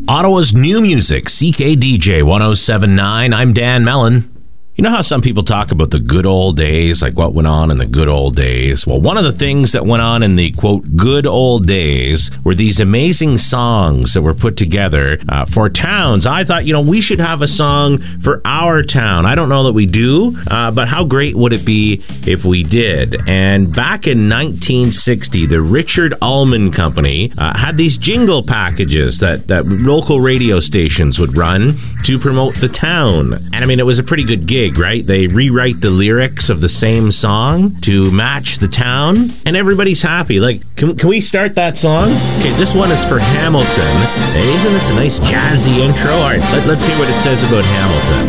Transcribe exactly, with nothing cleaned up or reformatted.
Ottawa's new music, C K D J one oh seven point nine. I'm Dan Mellon. You know how some people talk about the good old days, like what went on in the good old days? Well, one of the things that went on in the, quote, good old days were these amazing songs that were put together uh, for towns. I thought, you know, we should have a song for our town. I don't know that we do, uh, but how great would it be if we did? And back in nineteen sixty, the Richard Allman Company uh, had these jingle packages that, that local radio stations would run to promote the town. And I mean, it was a pretty good gig. Right? They rewrite the lyrics of the same song to match the town, and everybody's happy. Like, can, can we start that song? Okay, this one is for Hamilton. Hey, isn't this a nice jazzy intro? All right, let, let's hear what it says about Hamilton.